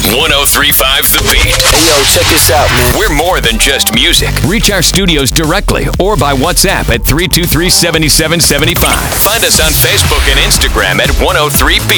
1035 The Beat. Hey, yo, check this out, man. We're more than just music. Reach our studios directly or by WhatsApp at 323-7775. Find us on Facebook and Instagram at 103 Beat.